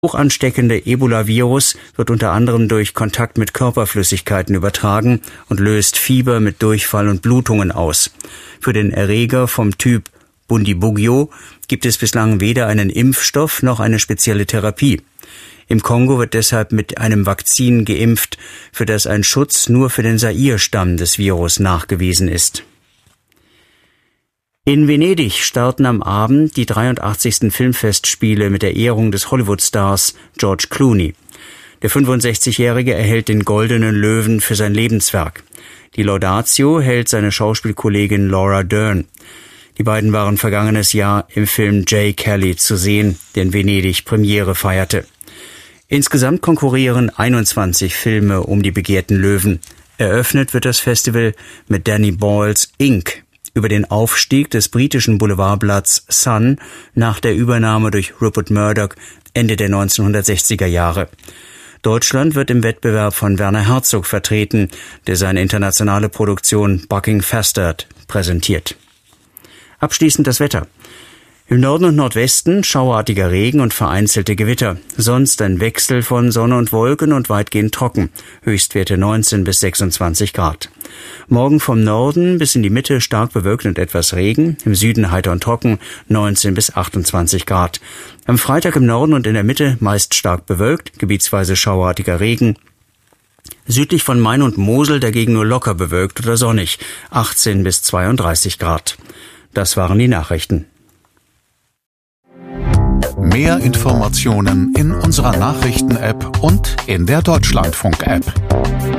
hochansteckende Ebola-Virus wird unter anderem durch Kontakt mit Körperflüssigkeiten übertragen und löst Fieber mit Durchfall und Blutungen aus. Für den Erreger vom Typ Bundibugyo gibt es bislang weder einen Impfstoff noch eine spezielle Therapie. Im Kongo wird deshalb mit einem Vakzin geimpft, für das ein Schutz nur für den Zaire-Stamm des Virus nachgewiesen ist. In Venedig starten am Abend die 83. Filmfestspiele mit der Ehrung des Hollywood-Stars George Clooney. Der 65-Jährige erhält den Goldenen Löwen für sein Lebenswerk. Die Laudatio hält seine Schauspielkollegin Laura Dern. Die beiden waren vergangenes Jahr im Film J. Kelly zu sehen, der in Venedig Premiere feierte. Insgesamt konkurrieren 21 Filme um die begehrten Löwen. Eröffnet wird das Festival mit Danny Boyles Inc. über den Aufstieg des britischen Boulevardblatts Sun nach der Übernahme durch Rupert Murdoch Ende der 1960er Jahre. Deutschland wird im Wettbewerb von Werner Herzog vertreten, der seine internationale Produktion Bucking Fastard präsentiert. Abschließend das Wetter. Im Norden und Nordwesten schauerartiger Regen und vereinzelte Gewitter. Sonst ein Wechsel von Sonne und Wolken und weitgehend trocken. Höchstwerte 19 bis 26 Grad. Morgen vom Norden bis in die Mitte stark bewölkt und etwas Regen. Im Süden heiter und trocken 19 bis 28 Grad. Am Freitag im Norden und in der Mitte meist stark bewölkt, gebietsweise schauerartiger Regen. Südlich von Main und Mosel dagegen nur locker bewölkt oder sonnig. 18 bis 32 Grad. Das waren die Nachrichten. Mehr Informationen in unserer Nachrichten-App und in der Deutschlandfunk-App.